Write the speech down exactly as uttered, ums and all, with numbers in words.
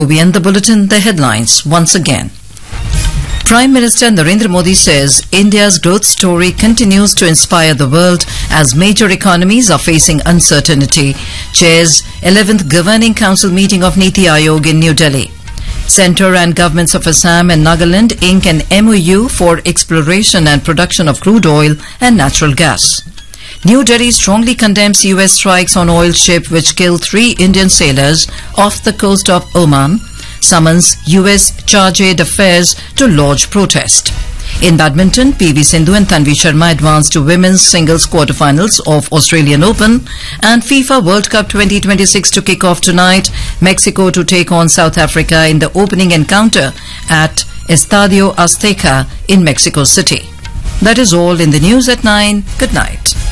We end the bulletin, the headlines once again. Prime Minister Narendra Modi says India's growth story continues to inspire the world as major economies are facing uncertainty. Chairs eleventh Governing Council meeting of Niti Aayog in New Delhi. Centre and governments of Assam and Nagaland ink an M O U for exploration and production of crude oil and natural gas. New Delhi strongly condemns U S strikes on oil ship which killed three Indian sailors off the coast of Oman. Summons U S Chargé d'Affaires to lodge protest. In badminton, P V Sindhu and Tanvi Sharma advanced to women's singles quarterfinals of Australian Open, and FIFA World Cup twenty twenty-six to kick off tonight. Mexico to take on South Africa in the opening encounter at Estadio Azteca in Mexico City. That is all in the news at nine. Good night.